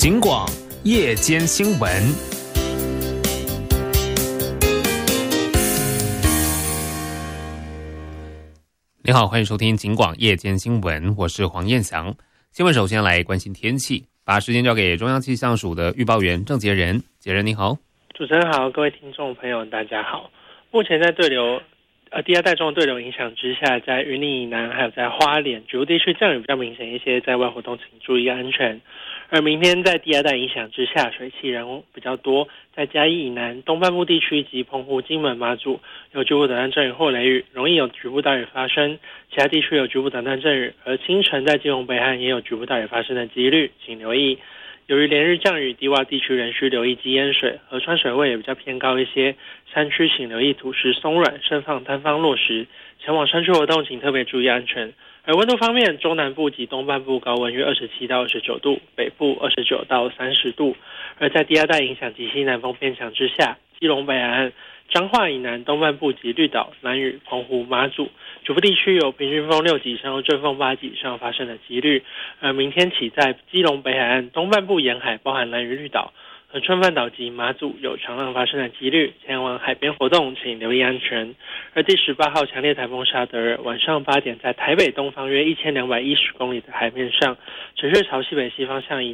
警广夜间新闻。你好，欢迎收听警广夜间新闻，我是黄彦翔。新闻首先来关心天气，把时间交给中央气象署的预报员郑杰仁。杰仁你好。 主持人好，各位听众朋友大家好。目前在第二代中的对流影响之下，在云林以南还有在花莲局部地区降雨比较明显一些，在外活动请注意安全。而明天在第二代影响之下，水汽仍比较多，在嘉义以南东半部地区及澎湖、金门、马祖有局部短暂阵雨或雷雨，容易有局部大雨发生，其他地区有局部短暂阵雨，而清晨在基隆北岸也有局部大雨发生的几率，请留意。由于连日降雨，低洼地区仍需留意积淹水，河川水位也比较偏高一些，山区请留意土石松软、盛放坍方落石，前往山区活动请特别注意安全。而温度方面，中南部及东半部高温约27到29度，北部29到30度。而在第二代影响及西南风偏强之下，基隆北海岸、彰化以南东半部及绿岛、兰屿、澎湖、马祖局部地区有平均风6级以上或阵风8级以上发生的几率。而明天起在基隆北海岸东半部沿海，包含兰屿、绿岛、恒春半岛及马祖有长浪发生的几率，前往海边活动请留意安全。而第18号强烈台风沙德尔晚上8点在台北东方约1210公里的海面上，持续朝西北西方向移